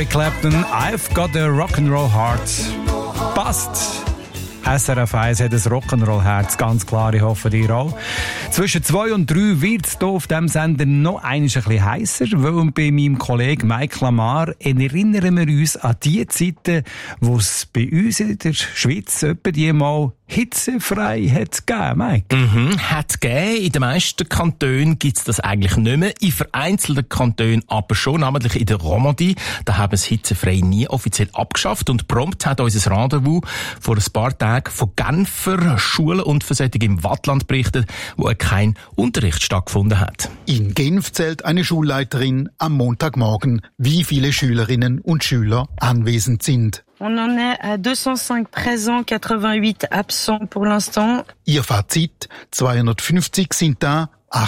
Eric Clapton, I've got a Rock'n'Roll Heart. Passt. SRF 1 hat ein Rock'n'Roll-Herz, ganz klar, ich hoffe dir auch. Zwischen 2 und 3 wird es hier auf diesem Sender noch ein bisschen heisser, weil bei meinem Kollegen Mike Lamar erinnern wir uns an die Zeiten, wo es bei uns in der Schweiz etwa die mal hitzefrei hat gegeben, Mike. Hat gegeben. In den meisten Kantonen gibt es das eigentlich nicht mehr. In vereinzelten Kantonen aber schon, namentlich in der Romandie. Da haben es hitzefrei nie offiziell abgeschafft. Und prompt hat unser Rendezvous vor ein paar Tagen von Genfer Schulen und Versättigung im Wattland berichtet, wo kein Unterricht stattgefunden hat. In Genf zählt eine Schulleiterin am Montagmorgen, wie viele Schülerinnen und Schüler anwesend sind. On en est à 205 présents, 88 absents pour l'instant. Ihr Fazit: 250 sind da,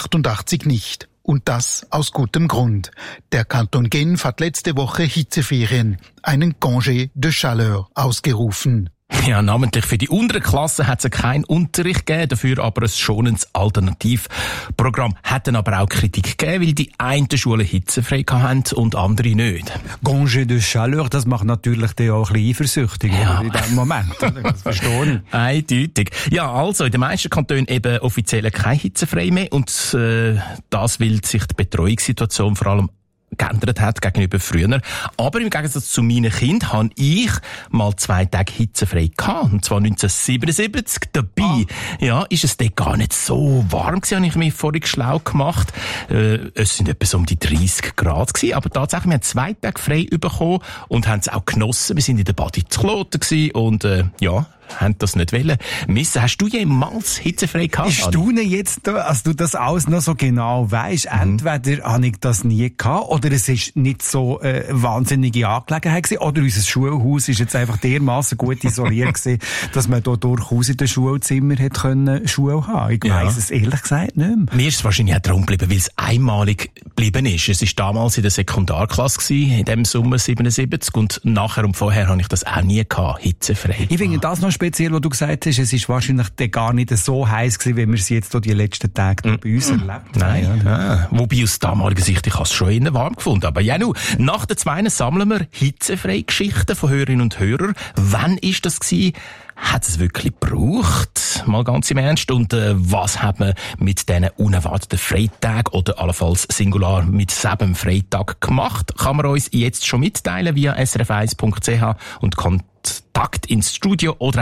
88 nicht. Und das aus gutem Grund. Der Kanton Genf hat letzte Woche Hitzeferien, einen Congé de Chaleur, ausgerufen. Ja, namentlich für die unteren Klassen hat es keinen Unterricht gegeben, dafür aber ein schonendes Alternativprogramm. Hat dann aber auch Kritik gegeben, weil die einen Schulen hitzefrei hatten und andere nicht. Congé de Chaleur, das macht natürlich die auch ein bisschen eifersüchtig in diesem Moment. Das verstehe ich. Eindeutig. Ja, also in den meisten Kantonen eben offiziell kein hitzefrei mehr und das, weil sich die Betreuungssituation vor allem geändert hat gegenüber früher. Aber im Gegensatz zu meinen Kindern habe ich mal 2 Tage hitzefrei gehabt. Und zwar 1977. Dabei, ist es dort gar nicht so warm gewesen, habe ich mich vorhin schlau gemacht. Es sind etwa so um die 30 Grad gewesen. Aber tatsächlich, wir haben 2 Tage frei bekommen und haben es auch genossen. Wir sind in der Badi zu Kloten gewesen und, haben das nicht wollen missen. Hast du jemals hitzefrei gehabt? Ich staune jetzt, als du das alles noch so genau weisst. Entweder habe ich das nie gehabt, oder es ist nicht so wahnsinnige Angelegenheit gewesen, oder unser Schulhaus ist jetzt einfach dermassen gut isoliert gewesen, dass man da durchaus in den Schulzimmer hätte können Schule haben. Ich weiss es ehrlich gesagt nicht mehr. Mir ist es wahrscheinlich auch darum geblieben, weil es einmalig geblieben ist. Es war damals in der Sekundarklasse gewesen, in dem Sommer 77, und nachher und vorher habe ich das auch nie gehabt, hitzefrei. Ich finde das noch speziell, was du gesagt hast, es ist wahrscheinlich gar nicht so heiß gewesen, wie wir es jetzt die letzten Tage bei uns erlebt haben. Nein. Wobei aus damaliger Sicht, ich habe es schon eher warm gefunden. Aber ja, nach den 2 sammeln wir hitzefreie Geschichten von Hörerinnen und Hörern. Wann ist das gewesen? Hat es wirklich gebraucht? Mal ganz im Ernst. Und was hat man mit diesen unerwarteten Freitagen oder allenfalls Singular mit 7 Freitag gemacht? Kann man uns jetzt schon mitteilen via srf1.ch und Kontakt ins Studio oder